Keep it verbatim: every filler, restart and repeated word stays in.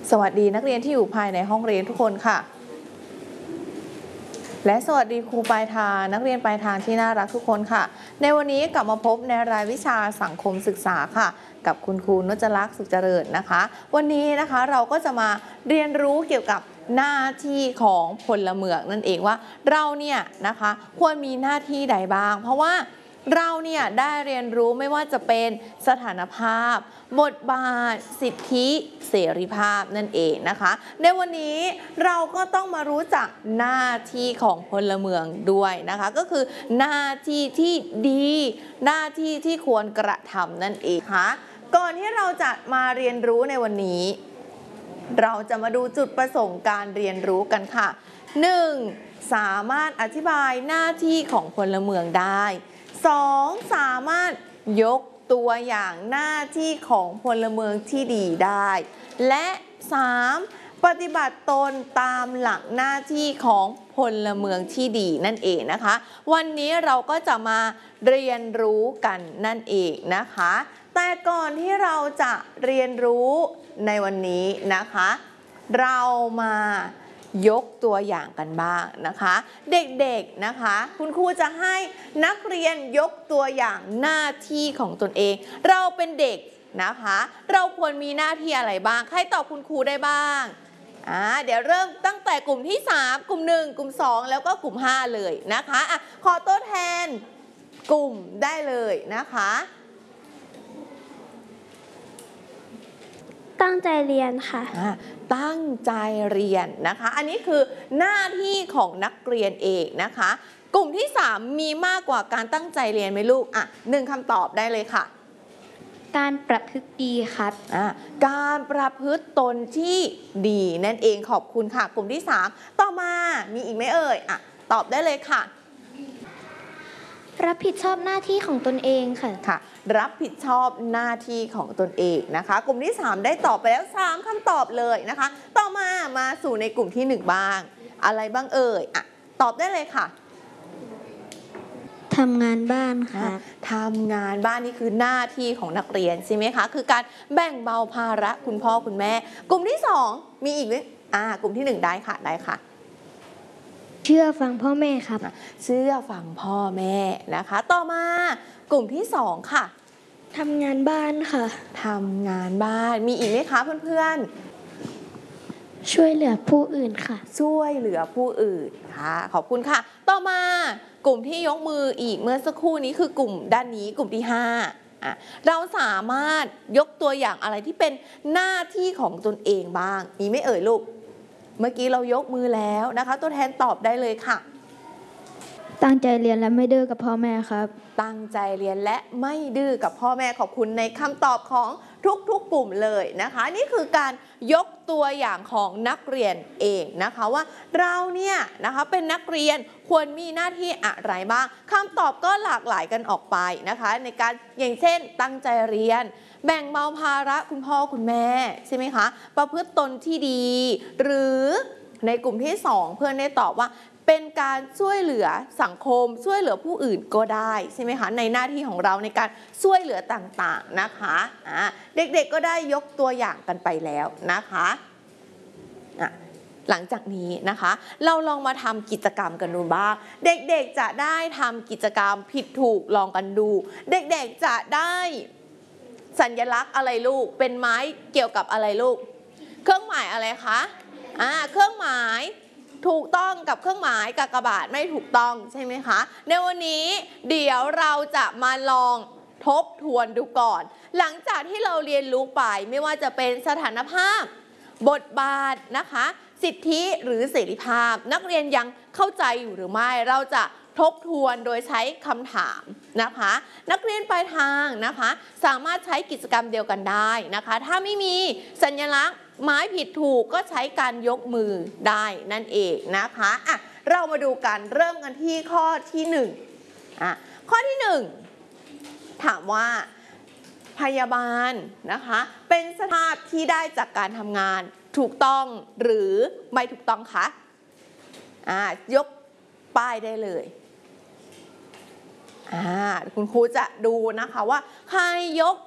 สวัสดีนักเรียนที่อยู่ภายในห้องเรียนทุกคนค่ะและสวัสดีครูปลายทางนักเรียนปลายทางที่น่ารักทุกคนค่ะในวันนี้กลับมาพบในรายวิชาสังคมศึกษาค่ะกับคุณครูนจลักษณ์สุขเจริญนะคะวันนี้นะคะเราก็จะมาเรียนรู้เกี่ยวกับหน้าที่ของพลเมืองนั่นเองว่าเราเนี่ยนะคะควรมีหน้าที่ใดบ้างเพราะว่าเราเนี่ยได้เรียนรู้ไม่ว่าจะเป็นสถานภาพบทบาทสิทธิเสรีภาพนั่นเองนะคะในวันนี้เราก็ต้องมารู้จักหน้าที่ของพลเมืองด้วยนะคะก็คือหน้าที่ที่ดีหน้าที่ที่ควรกระทำนั่นเองค่ะก่อนที่เราจะมาเรียนรู้ในวันนี้เราจะมาดูจุดประสงค์การเรียนรู้กันค่ะ หนึ่ง. สามารถอธิบายหน้าที่ของพลเมืองได้สอง. สามารถยกตัวอย่างหน้าที่ของพลเมืองที่ดีได้และสามปฏิบัติตนตามหลักหน้าที่ของพลเมืองที่ดีนั่นเองนะคะวันนี้เราก็จะมาเรียนรู้กันนั่นเองนะคะแต่ก่อนที่เราจะเรียนรู้ในวันนี้นะคะเรามายกตัวอย่างกันบ้างนะคะเด็กๆนะคะคุณครูจะให้นักเรียนยกตัวอย่างหน้าที่ของตนเองเราเป็นเด็กนะคะเราควรมีหน้าที่อะไรบ้างใครตอบคุณครูได้บ้างอ่าเดี๋ยวเริ่มตั้งแต่กลุ่มที่สามกลุ่มหนึ่งกลุ่มสองแล้วก็กลุ่มห้าเลยนะคะอ่ะขอตัวแทนกลุ่มได้เลยนะคะตั้งใจเรียนค่ะตั้งใจเรียนนะคะอันนี้คือหน้าที่ของนักเรียนเองนะคะกลุ่มที่สามมีมากกว่าการตั้งใจเรียนไหมลูกอ่ะหนึ่งคำตอบได้เลยค่ะการประพฤติดีครับอ่ะการประพฤติตนที่ดีนั่นเองขอบคุณค่ะกลุ่มที่สามต่อมามีอีกไหมเอ่ยอ่ะตอบได้เลยค่ะรับผิดชอบหน้าที่ของตนเองค่ะค่ะรับผิดชอบหน้าที่ของตนเองนะคะกลุ่มที่สามได้ตอบไปแล้วสามคำตอบเลยนะคะต่อมามาสู่ในกลุ่มที่หนึ่งบ้างอะไรบ้างเอ่ยอ่ะตอบได้เลยค่ะทำงานบ้านค่ะทำงานบ้านนี่คือหน้าที่ของนักเรียนใช่ไหมคะคือการแบ่งเบาภาระคุณพ่อคุณแม่กลุ่มที่สองมีอีกไหมอ่ากลุ่มที่หนึ่งได้ค่ะได้ค่ะเชื่อฟังพ่อแม่ครับเชื่อฟังพ่อแม่นะคะต่อมากลุ่มที่สองค่ะทำงานบ้านค่ะทำงานบ้านมีอีกไหมคะเพื่อนๆช่วยเหลือผู้อื่นค่ะช่วยเหลือผู้อื่นค่ะขอบคุณค่ะต่อมากลุ่มที่ยกมืออีกเมื่อสักครู่นี้คือกลุ่มด้านนี้กลุ่มที่ห้าอ่ะเราสามารถยกตัวอย่างอะไรที่เป็นหน้าที่ของตนเองบ้างมีไหมเอ่ยลูกเมื่อกี้เรายกมือแล้วนะคะตัวแทนตอบได้เลยค่ะตั้งใจเรียนและไม่ดื้อกับพ่อแม่ครับตั้งใจเรียนและไม่ดื้อกับพ่อแม่ขอบคุณในคำตอบของทุกๆกลุ่มเลยนะคะนี่คือการยกตัวอย่างของนักเรียนเองนะคะว่าเราเนี่ยนะคะเป็นนักเรียนควรมีหน้าที่อะไรบ้างคำตอบก็หลากหลายกันออกไปนะคะในการอย่างเช่นตั้งใจเรียนแบ่งเบาภาระคุณพ่อคุณแม่ใช่ไหมคะประพฤติตนที่ดีหรือในกลุ่มที่สองเพื่อนได้ตอบว่าเป็นการช่วยเหลือสังคมช่วยเหลือผู้อื่นก็ได้ใช่ไหมคะในหน้าที่ของเราในการช่วยเหลือต่างๆนะคะะเด็กๆก็ได้ยกตัวอย่างกันไปแล้วนะคะะหลังจากนี้นะคะเราลองมาทำกิจกรรมกันดูบ้างเด็กๆจะได้ทำกิจกรรมผิดถูกลองกันดูเด็กๆจะได้สัญลักษณ์อะไรลูกเป็นไม้เกี่ยวกับอะไรลูกเครื่องหมายอะไรคะอ่าเครื่องหมายถูกต้องกับเครื่องหมายกากบาทไม่ถูกต้องใช่ไหมคะในวันนี้เดี๋ยวเราจะมาลองทบทวนดูก่อนหลังจากที่เราเรียนรู้ไปไม่ว่าจะเป็นสถานภาพบทบาทนะคะสิทธิหรือเสรีภาพนักเรียนยังเข้าใจอยู่หรือไม่เราจะทบทวนโดยใช้คำถามนะคะนักเรียนปลายทางนะคะสามารถใช้กิจกรรมเดียวกันได้นะคะถ้าไม่มีสัญลักษณ์ไม้ผิดถูกก็ใช้การยกมือได้นั่นเองนะคะอ่ะเรามาดูกันเริ่มกันที่ข้อที่หนึ่งอ่ะข้อที่หนึ่งถามว่าพยาบาลนะคะเป็นสภาพที่ได้จากการทำงานถูกต้องหรือไม่ถูกต้องคะอ่ายกป้ายได้เลยอ่าคุณครูจะดูนะคะว่าใครยก